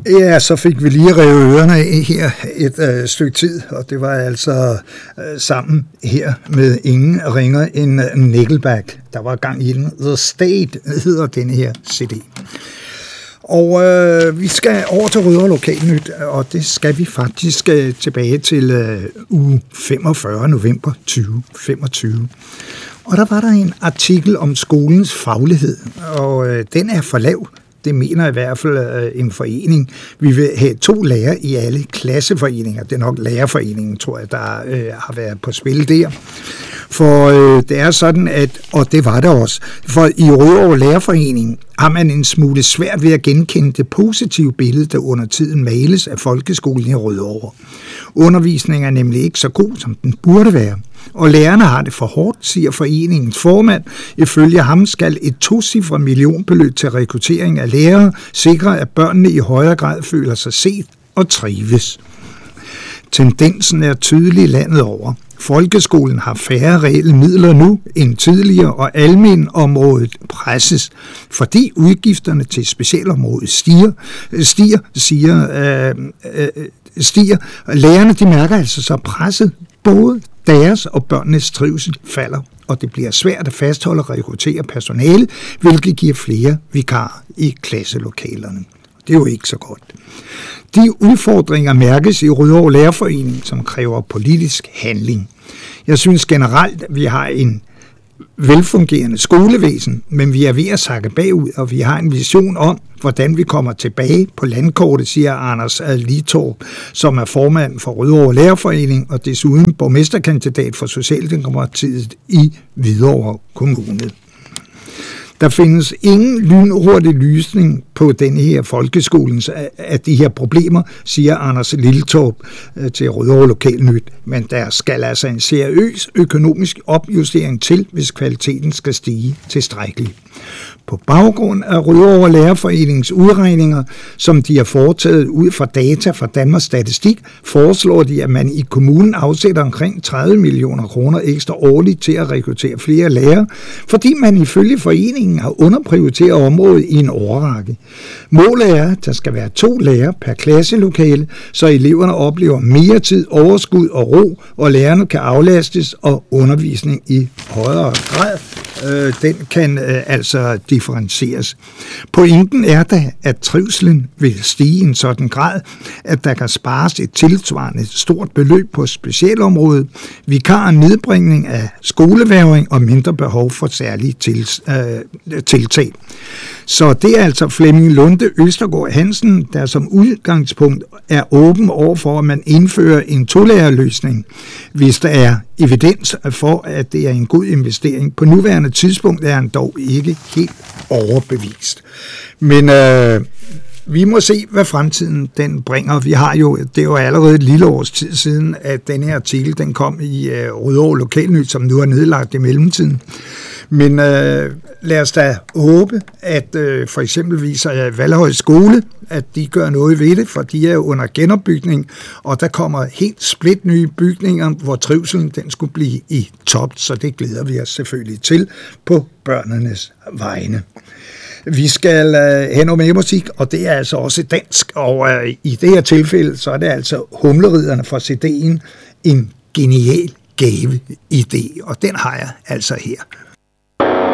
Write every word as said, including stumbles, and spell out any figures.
Ja, så fik vi lige revet ørerne af her et øh, stykke tid, og det var altså øh, sammen her med ingen ringer end uh, Nickelback. Der var gang i den. The State hedder denne her C D. Og øh, vi skal over til Rødovre Lokalnyt, og det skal vi faktisk øh, tilbage til øh, uge femogfyrre november tyve femogtyve. Og der var der en artikel om skolens faglighed, og øh, den er for lav. Det mener i hvert fald øh, en forening. Vi vil have to lærere i alle klasseforeninger. Det er nok lærerforeningen, tror jeg, der øh, har været på spil der. For øh, det er sådan, at, og det var det også, for i Rødovre Lærerforening har man en smule svært ved at genkende det positive billede, der under tiden males af folkeskolen i Rødovre. Undervisningen er nemlig ikke så god, som den burde være. Og lærerne har det for hårdt, siger foreningens formand. Ifølge ham skal et tocifret millionbeløb til rekruttering af lærere sikre, at børnene i højere grad føler sig set og trives. Tendensen er tydelig landet over. Folkeskolen har færre reelle midler nu end tidligere, og almenområdet presses, fordi udgifterne til specialområdet stiger, stiger, siger, øh, øh, stiger. Lærerne de mærker altså så presset, både deres og børnenes trivsel falder, og det bliver svært at fastholde og rekruttere personale, hvilket giver flere vikarer i klasselokalerne. Det er jo ikke så godt. De udfordringer mærkes i Rødovre Lærerforening, som kræver politisk handling. Jeg synes generelt, at vi har en velfungerende skolevæsen, men vi er ved at sakke bagud, og vi har en vision om, hvordan vi kommer tilbage på landkortet, siger Anders Litorp, som er formand for Rødovre Lærerforening og desuden borgmesterkandidat for Socialdemokratiet i Hvidovre Kommune. Der findes ingen lynhurtig løsning på den her folkeskolens af de her problemer, siger Anders Lilletorp til Rødovre Lokalnyt. Men der skal altså en seriøs økonomisk opjustering til, hvis kvaliteten skal stige tilstrækkeligt. På baggrund af Rødovre Lærerforeningens udregninger, som de har foretaget ud fra data fra Danmarks Statistik, foreslår de, at man i kommunen afsætter omkring tredive millioner kroner ekstra årligt til at rekruttere flere lærere, fordi man ifølge foreningen har underprioriteret området i en årrække. Målet er, at der skal være to lærere per klasselokale, så eleverne oplever mere tid, overskud og ro, og lærerne kan aflastes og undervisning i højere grad. Øh, den kan øh, altså differentieres. Pointen er da, at trivselen vil stige i en sådan grad, at der kan spares et tilsvarende stort beløb på specialområdet, vikar nedbringning af skolevægring og mindre behov for særlige til, øh, tiltag. Så det er altså Flemming Lunde Østergaard Hansen, der som udgangspunkt er åben over for, at man indfører en tolærerløsning, hvis der er evidens for, at det er en god investering. På nuværende tidspunkt er han dog ikke helt overbevist. Men øh, vi må se, hvad fremtiden den bringer. Vi har jo, det er jo allerede et lille års tid siden, at denne her artikel den kom i øh, Rødovre Lokalnyt, som nu er nedlagt i mellemtiden. Men øh, lad os da håbe, at øh, for eksempel viser Valhøj Skole, at de gør noget ved det, for de er jo under genopbygning, og der kommer helt split nye bygninger, hvor trivselen den skulle blive i top, så det glæder vi os selvfølgelig til på børnenes vegne. Vi skal øh, have noget mere musik, og det er altså også dansk, og øh, i det her tilfælde, så er det altså Humleridderne fra C D'en en genial gave idé, og den har jeg altså her.